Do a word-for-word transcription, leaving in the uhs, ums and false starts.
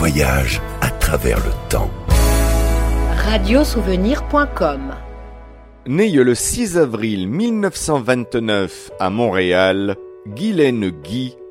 voyage à travers le temps. radiosouvenir point com. Né le six avril mille neuf cent vingt-neuf à Montréal, Guylaine Guy